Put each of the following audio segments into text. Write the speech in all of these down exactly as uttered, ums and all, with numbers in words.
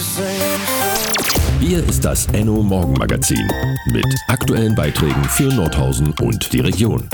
Hier ist das Enno Morgenmagazin mit aktuellen Beiträgen für Nordhausen und die Region.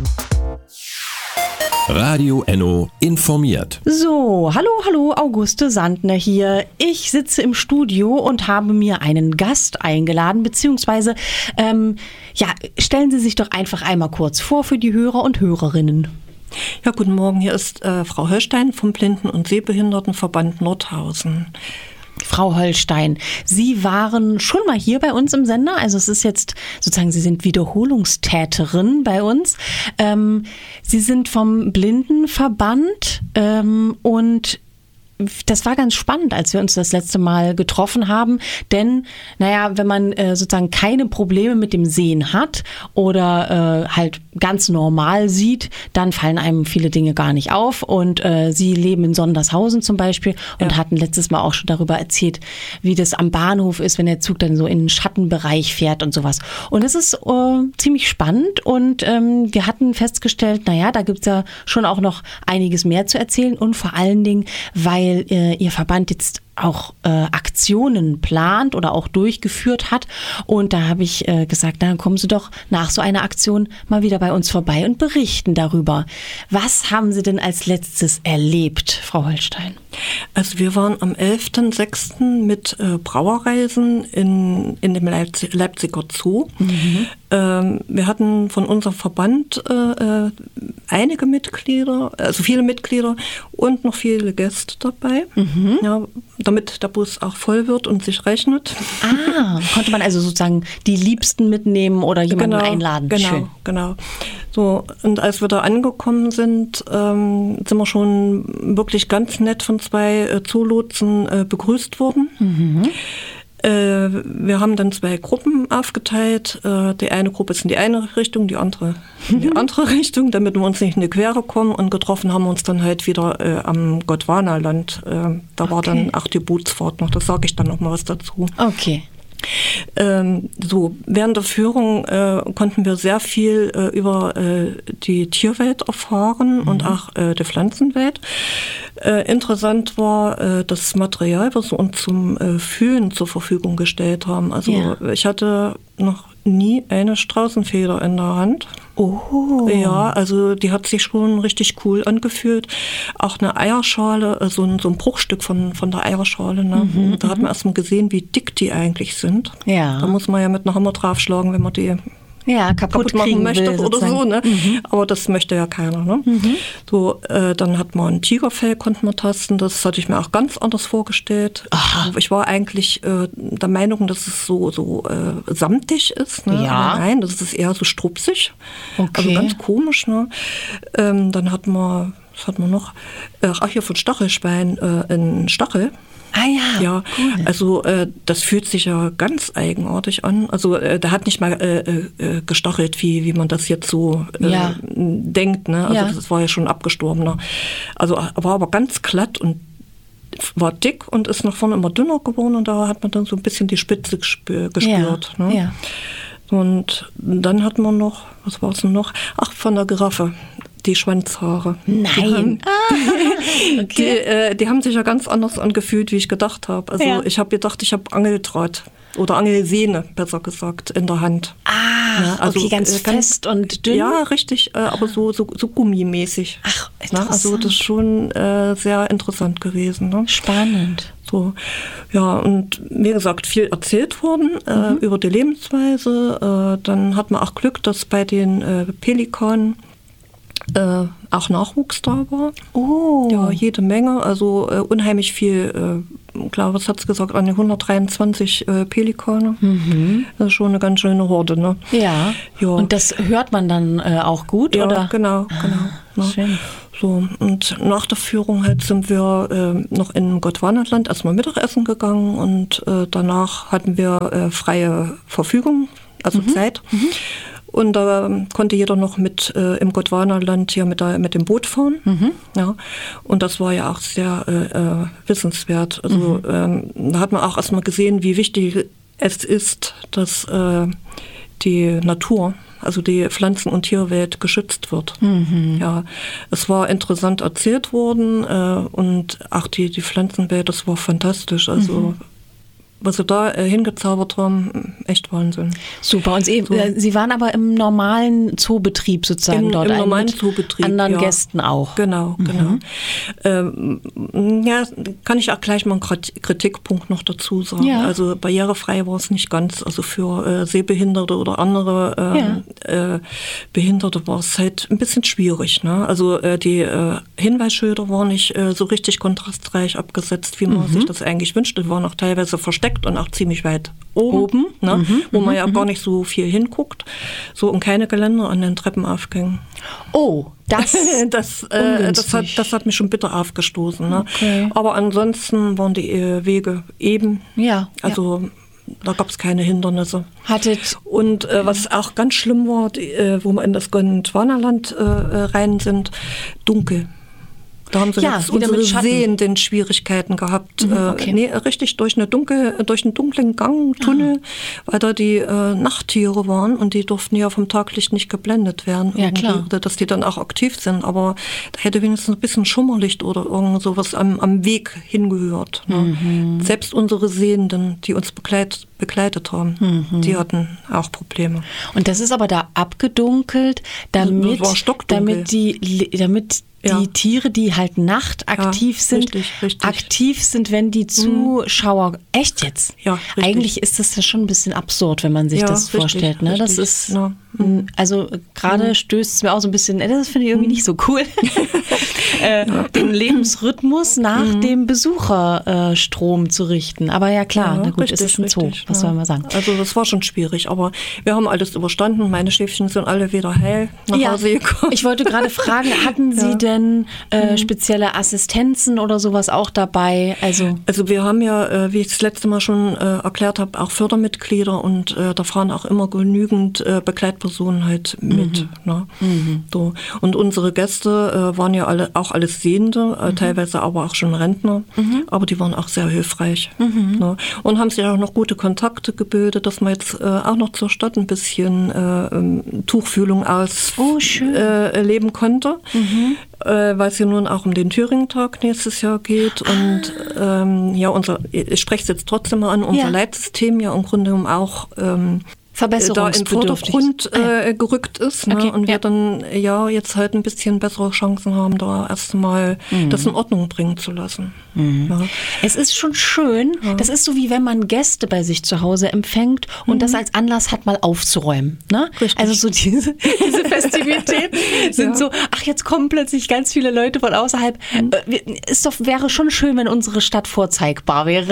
Radio Enno informiert. So, hallo, hallo, Auguste Sandner hier. Ich sitze im Studio und habe mir einen Gast eingeladen, beziehungsweise, ähm, ja, stellen Sie sich doch einfach einmal kurz vor für die Hörer und Hörerinnen. Ja, guten Morgen, hier ist äh, Frau Holstein vom Blinden- und Sehbehindertenverband Nordhausen. Frau Holstein, Sie waren schon mal hier bei uns im Sender, also es ist jetzt sozusagen, Sie sind Wiederholungstäterin bei uns. Ähm, Sie sind vom Blindenverband ähm, und das war ganz spannend, als wir uns das letzte Mal getroffen haben, denn, naja, wenn man äh, sozusagen keine Probleme mit dem Sehen hat oder äh, halt ganz normal sieht, dann fallen einem viele Dinge gar nicht auf und äh, Sie leben in Sondershausen zum Beispiel und ja. hatten letztes Mal auch schon darüber erzählt, wie das am Bahnhof ist, wenn der Zug dann so in den Schattenbereich fährt und sowas. Und es ist äh, ziemlich spannend und ähm, wir hatten festgestellt, naja, da gibt es ja schon auch noch einiges mehr zu erzählen und vor allen Dingen, weil weil äh, Ihr Verband jetzt auch äh, Aktionen plant oder auch durchgeführt hat. Und da habe ich äh, gesagt, na, dann kommen Sie doch nach so einer Aktion mal wieder bei uns vorbei und berichten darüber. Was haben Sie denn als letztes erlebt, Frau Holstein? Also wir waren am elften sechsten mit äh, Brauerreisen in, in dem Leipzig, Leipziger Zoo. Mhm. Ähm, wir hatten von unserem Verband äh, einige Mitglieder, also viele Mitglieder und noch viele Gäste dabei. Mhm. Ja, damit der Bus auch voll wird und sich rechnet. Ah, konnte man also sozusagen die Liebsten mitnehmen oder jemanden genau, einladen? Genau, Schön. genau. So, und als wir da angekommen sind, ähm, sind wir schon wirklich ganz nett von zwei äh, Zoolotsen äh, begrüßt worden. Mhm. Äh, wir haben dann zwei Gruppen aufgeteilt. Äh, die eine Gruppe ist in die eine Richtung, die andere in die andere Richtung, damit wir uns nicht in die Quere kommen. Und getroffen haben wir uns dann halt wieder äh, am Gondwanaland. Äh, da okay. war dann auch die Bootsfahrt noch. Da sage ich dann noch mal was dazu. Okay. Ähm, so, während der Führung äh, konnten wir sehr viel äh, über äh, die Tierwelt erfahren mhm. und auch äh, die Pflanzenwelt. Äh, interessant war äh, das Material, was wir uns zum äh, Fühlen zur Verfügung gestellt haben. Also ja. ich hatte noch nie eine Straußenfeder in der Hand. Oh. Ja, also die hat sich schon richtig cool angefühlt. Auch eine Eierschale, so ein, so ein Bruchstück von, von der Eierschale. Ne? Mhm, da hat man erstmal gesehen, wie dick die eigentlich sind. Ja. Da muss man ja mit einem Hammer draufschlagen, wenn man die ja, kaputt, kaputt machen möchte will, oder so. Ne? Mhm. Aber das möchte ja keiner. Ne? Mhm. So, äh, dann hat man ein Tigerfell, konnte man tasten. Das hatte ich mir auch ganz anders vorgestellt. Aha. Ich war eigentlich äh, der Meinung, dass es so, so äh, samtig ist. Ne? Ja. Aber nein, das ist eher so strupsig. Okay. Also ganz komisch. Ne? Ähm, dann hat man, was hat man noch? Äh, ach, hier von Stachelschwein, äh, ein Stachel. Ah ja, ja cool. Also äh, das fühlt sich ja ganz eigenartig an. Also äh, der hat nicht mal äh, äh, gestachelt, wie, wie man das jetzt so äh, ja. denkt. Ne? Also ja. das war ja schon abgestorbener. Also war aber ganz glatt und war dick und ist nach vorne immer dünner geworden und da hat man dann so ein bisschen die Spitze gespür, gespürt. Ja. Ne? Ja. Und dann hat man noch, was war es denn noch? Ach, von der Giraffe. Die Schwanzhaare. Nein. Die haben, ah, okay. die, äh, die haben sich ja ganz anders angefühlt, wie ich gedacht habe. Also ja. ich habe gedacht, ich habe Angeldraht oder Angelsehne, besser gesagt, in der Hand. Ah, ja, also, okay, ganz, äh, ganz fest und dünn. Ja, richtig, äh, aber so, so, so gummimäßig. Ach, interessant. Also das ist schon äh, sehr interessant gewesen. Ne? Spannend. So, ja, und wie gesagt, viel erzählt worden äh, mhm. über die Lebensweise. Äh, dann hat man auch Glück, dass bei den äh, Pelikanen Äh, auch Nachwuchs da war. Oh. Ja, jede Menge, also äh, unheimlich viel, äh, klar, was hat es gesagt, an die hundertdreiundzwanzig äh, Pelikane. Mhm. Das ist schon eine ganz schöne Horde, ne? Ja. ja. Und das hört man dann äh, auch gut, ja, oder? Genau, genau. Ah, ne? Schön. So, und nach der Führung halt sind wir äh, noch in Gondwanaland erstmal Mittagessen gegangen und äh, danach hatten wir äh, freie Verfügung, also mhm. Zeit. Mhm. Und da äh, konnte jeder noch mit äh, im Gondwanaland hier mit, der, mit dem Boot fahren. Mhm. Ja. Und das war ja auch sehr äh, äh, wissenswert. Also mhm. ähm, da hat man auch erstmal gesehen, wie wichtig es ist, dass äh, die Natur, also die Pflanzen- und Tierwelt geschützt wird. Mhm. Ja, es war interessant erzählt worden äh, und auch die, die Pflanzenwelt, das war fantastisch. Also mhm. was sie da äh, hingezaubert haben, echt Wahnsinn. Super. Und Sie, so. äh, Sie waren aber im normalen Zoobetrieb sozusagen Im, dort. Im normalen mit Zoobetrieb, anderen ja. Gästen auch. Genau, mhm. genau. Ähm, ja, kann ich auch gleich mal einen Kritikpunkt noch dazu sagen. Ja. Also barrierefrei war es nicht ganz. Also für äh, Sehbehinderte oder andere äh, ja. äh, Behinderte war es halt ein bisschen schwierig. Ne? Also äh, die äh, Hinweisschilder waren nicht äh, so richtig kontrastreich abgesetzt, wie man mhm. sich das eigentlich wünschte. Die waren auch teilweise versteckt und auch ziemlich weit oben, oben. Ne? Mhm. wo man ja mhm. gar nicht so viel hinguckt. So und keine Geländer an den Treppenaufgängen. Oh, das, das, äh, das, hat, das hat mich schon bitter aufgestoßen. Ne? Okay. Aber ansonsten waren die äh, Wege eben. Ja. Also ja. da gab es keine Hindernisse. Hattet und äh, was auch ganz schlimm war, die, äh, wo wir in das Gondwanaland äh, rein sind, dunkel. Da haben sie ja, jetzt unsere sehenden Schwierigkeiten gehabt. Mhm, okay. äh, nee, richtig durch, eine dunkel, durch einen dunklen Gang, Tunnel, ah. weil da die äh, Nachttiere waren und die durften ja vom Taglicht nicht geblendet werden. Ja, klar. Dass die dann auch aktiv sind. Aber da hätte wenigstens ein bisschen Schummerlicht oder irgend sowas am, am Weg hingehört. Ne? Mhm. Selbst unsere Sehenden, die uns begleit, begleitet haben, mhm. die hatten auch Probleme. Und das ist aber da abgedunkelt, damit, das war stockdunkel. damit die, damit die ja. Tiere, die halt nachtaktiv ja, sind, richtig, richtig. aktiv sind, wenn die Zuschauer, mhm. echt jetzt? Ja, richtig. Eigentlich ist das ja schon ein bisschen absurd, wenn man sich ja, das richtig, vorstellt. Ne? Richtig. Das ist, ja. mhm. also gerade mhm. stößt es mir auch so ein bisschen, das finde ich irgendwie mhm. nicht so cool, äh, ja. den Lebensrhythmus nach mhm. dem Besucherstrom äh, zu richten. Aber ja klar, ja, na gut, richtig, es ist ein Zoo, richtig, was ja. soll man sagen. Also das war schon schwierig, aber wir haben alles überstanden. Meine Schäfchen sind alle wieder heil nach ja. Hause gekommen. Ich wollte gerade fragen, hatten Sie ja. denn Äh, spezielle Assistenzen oder sowas auch dabei? Also, also wir haben ja, äh, wie ich das letzte Mal schon äh, erklärt habe, auch Fördermitglieder und äh, da fahren auch immer genügend äh, Begleitpersonen halt mit. Mhm. Ne? Mhm. So. Und unsere Gäste äh, waren ja alle auch alles Sehende, äh, mhm. teilweise aber auch schon Rentner, mhm. aber die waren auch sehr hilfreich. Mhm. Ne? Und haben sich auch noch gute Kontakte gebildet, dass man jetzt äh, auch noch zur Stadt ein bisschen äh, Tuchfühlung ausleben oh, äh, konnte. Mhm. Äh, weil es ja nun auch um den Thüringen-Tag nächstes Jahr geht. Und ähm, ja, unser, ich spreche es jetzt trotzdem mal an, unser ja. Leitsystem ja im Grunde genommen auch ähm, da im Vordergrund äh, gerückt ist. Ne? Okay, und wir ja. dann ja jetzt halt ein bisschen bessere Chancen haben, da erstmal mhm. das in Ordnung bringen zu lassen. Mhm. Ja. Es ist schon schön, ja. das ist so wie wenn man Gäste bei sich zu Hause empfängt und mhm. das als Anlass hat, mal aufzuräumen. Ne? Also so diese, diese Festivitäten sind ja. so, ach jetzt kommen plötzlich ganz viele Leute von außerhalb. Mhm. Ist doch, wäre schon schön, wenn unsere Stadt vorzeigbar wäre.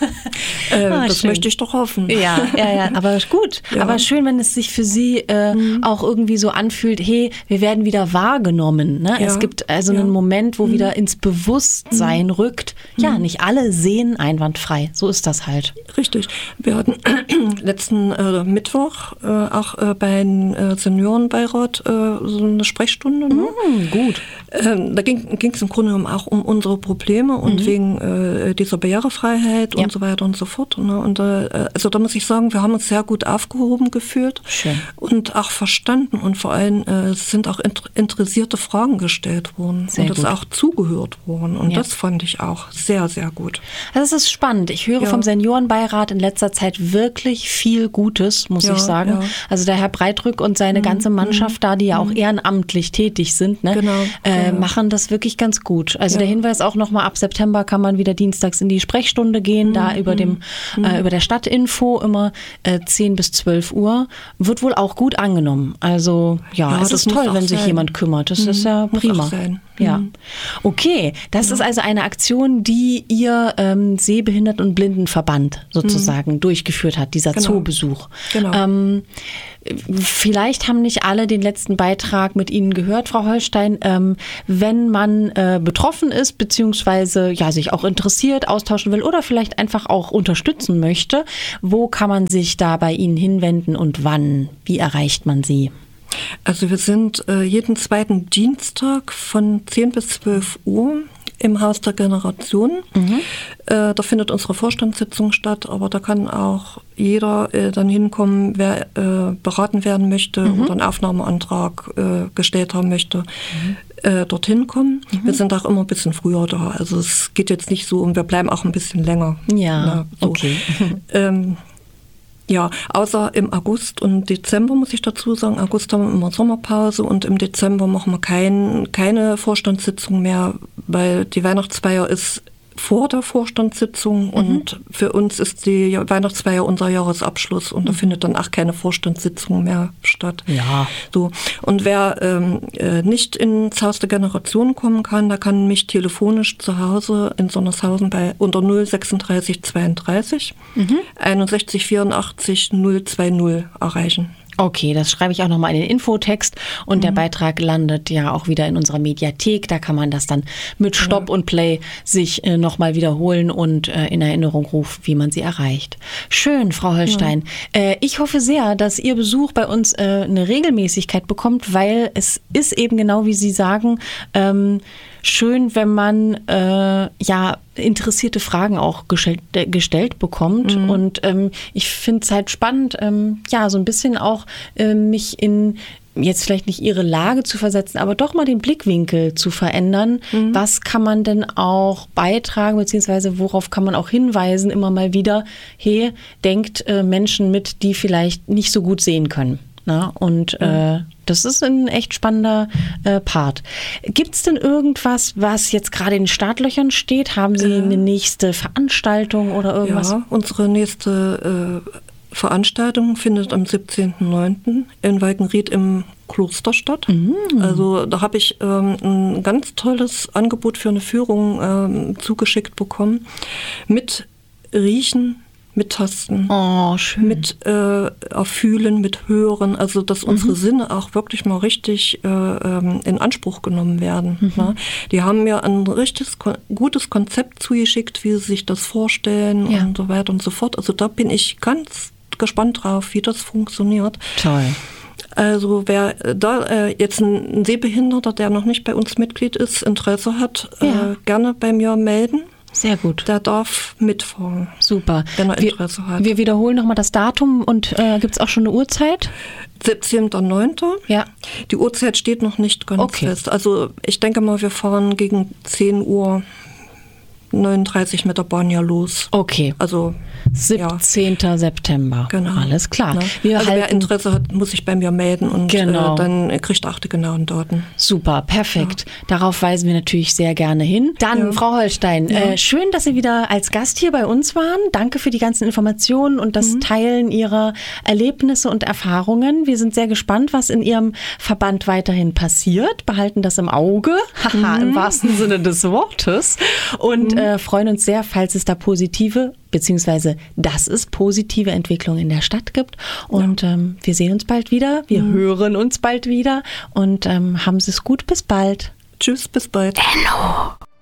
Äh, ah, das schön. möchte ich doch hoffen. Ja, ja, ja, aber gut. Ja. Aber schön, wenn es sich für Sie äh, mhm. auch irgendwie so anfühlt, hey, wir werden wieder wahrgenommen. Ne? Ja. Es gibt also ja. einen Moment, wo mhm. wieder ins Bewusstsein mhm. rückt. Ja, mhm. nicht alle sehen einwandfrei. So ist das halt. Richtig. Wir hatten letzten äh, Mittwoch äh, auch äh, beim äh, Seniorenbeirat äh, so eine Sprechstunde. Ne? Mhm, gut. Ähm, da ging es im Grunde genommen auch um unsere Probleme und mhm. wegen äh, dieser Barrierefreiheit ja. und so weiter und so fort. Ne? Und äh, also da muss ich sagen, wir haben uns sehr gut aufgehoben gefühlt Schön. und auch verstanden und vor allem äh, sind auch inter- interessierte Fragen gestellt worden sehr und es ist auch zugehört worden und ja. das fand ich auch sehr, sehr gut. Das ist spannend. Ich höre ja. vom Seniorenbeirat in letzter Zeit wirklich viel Gutes, muss ja, ich sagen. Ja. Also der Herr Breitrück und seine mhm. ganze Mannschaft da, die ja auch ehrenamtlich tätig sind, ne, genau. äh, genau. machen das wirklich ganz gut. Also ja. der Hinweis auch nochmal, ab September kann man wieder dienstags in die Sprechstunde gehen, mhm. da über dem mhm. äh, über der Stadtinfo immer äh, zehn bis zwölf Uhr, wird wohl auch gut angenommen. Also ja, ja es ist toll, wenn sich sein. jemand kümmert. Das mhm. ist ja prima. Ja. Mhm. Okay, das ja. ist also eine Aktion, die Ihr ähm, Sehbehinderten- und Blindenverband sozusagen mhm. durchgeführt hat, dieser genau. Zoobesuch. Genau. Ähm, vielleicht haben nicht alle den letzten Beitrag mit Ihnen gehört, Frau Holstein. Ähm, wenn man äh, betroffen ist, beziehungsweise ja, sich auch interessiert, austauschen will oder vielleicht einfach auch unterstützen möchte, wo kann man sich da bei Ihnen hinwenden und wann? Wie erreicht man Sie? Also wir sind äh, jeden zweiten Dienstag von zehn bis zwölf Uhr im Haus der Generationen. Mhm. Äh, da findet unsere Vorstandssitzung statt, aber da kann auch jeder äh, dann hinkommen, wer äh, beraten werden möchte mhm. oder einen Aufnahmeantrag äh, gestellt haben möchte. Mhm. äh, dorthin kommen. Mhm. Wir sind auch immer ein bisschen früher da. Also es geht jetzt nicht so und wir bleiben auch ein bisschen länger. Ja, Na, so. okay. ähm, Ja, außer im August und Dezember muss ich dazu sagen. August haben wir immer Sommerpause und im Dezember machen wir kein, keine Vorstandssitzung mehr, weil die Weihnachtsfeier ist vor der Vorstandssitzung mhm. und für uns ist die Weihnachtsfeier unser Jahresabschluss und da mhm. findet dann auch keine Vorstandssitzung mehr statt. Ja. So. Und wer ähm, äh, nicht ins Haus der Generation kommen kann, der kann mich telefonisch zu Hause in Sonnershausen bei unter null sechsunddreißig zweiunddreißig mhm. einundsechzig vierundachtzig null zwanzig erreichen. Okay, das schreibe ich auch nochmal in den Infotext und mhm. der Beitrag landet ja auch wieder in unserer Mediathek. Da kann man das dann mit Stopp ja. und Play sich äh, nochmal wiederholen und äh, in Erinnerung rufen, wie man sie erreicht. Schön, Frau Holstein. Ja. Äh, ich hoffe sehr, dass Ihr Besuch bei uns äh, eine Regelmäßigkeit bekommt, weil es ist eben genau wie Sie sagen, ähm, schön, wenn man äh, ja interessierte Fragen auch gestellt, äh, gestellt bekommt. Mhm. Und ähm, ich finde es halt spannend, ähm, ja, so ein bisschen auch äh, mich in jetzt vielleicht nicht Ihre Lage zu versetzen, aber doch mal den Blickwinkel zu verändern. Mhm. Was kann man denn auch beitragen, beziehungsweise worauf kann man auch hinweisen, immer mal wieder, hey, denkt äh, Menschen mit, die vielleicht nicht so gut sehen können. Na? Und äh, das ist ein echt spannender äh, Part. Gibt es denn irgendwas, was jetzt gerade in den Startlöchern steht? Haben Sie äh, eine nächste Veranstaltung oder irgendwas? Ja, unsere nächste äh, Veranstaltung findet am siebzehnten neunten in Walkenried im Kloster statt. Mhm. Also da habe ich ähm, ein ganz tolles Angebot für eine Führung ähm, zugeschickt bekommen. Mit Riechen, mit Tasten, oh, schön. mit äh, Erfühlen, mit Hören, also dass mhm. unsere Sinne auch wirklich mal richtig äh, in Anspruch genommen werden. Mhm. Ne? Die haben mir ein richtig gutes Konzept zugeschickt, wie sie sich das vorstellen ja. und so weiter und so fort. Also da bin ich ganz gespannt drauf, wie das funktioniert. Toll. Also wer da äh, jetzt ein, ein Sehbehinderter, der noch nicht bei uns Mitglied ist, Interesse hat, ja. äh, gerne bei mir melden. Sehr gut. Der darf mitfahren. Super. Wenn er Interesse wir, hat. Wir wiederholen nochmal das Datum und äh, gibt es auch schon eine Uhrzeit? siebzehnten neunten Ja. Die Uhrzeit steht noch nicht ganz okay. fest. Also ich denke mal, wir fahren gegen zehn Uhr neununddreißig mit der Bahn ja los. Okay. Also siebzehnten Ja. September. Genau. Alles klar. Ja. Wir also halten wer Interesse hat, muss sich bei mir melden und genau. äh, dann kriegt er auch die genauen Daten. Super, perfekt. Ja. Darauf weisen wir natürlich sehr gerne hin. Dann, ja. Frau Holstein, ja. äh, schön, dass Sie wieder als Gast hier bei uns waren. Danke für die ganzen Informationen und das mhm. Teilen Ihrer Erlebnisse und Erfahrungen. Wir sind sehr gespannt, was in Ihrem Verband weiterhin passiert. Behalten das im Auge, haha, mhm. im wahrsten Sinne des Wortes. Und mhm. äh, freuen uns sehr, falls es da positive beziehungsweise dass es positive Entwicklungen in der Stadt gibt. Und ja. ähm, wir sehen uns bald wieder, wir mhm. hören uns bald wieder und ähm, haben Sie es gut, bis bald. Tschüss, bis bald. Enno.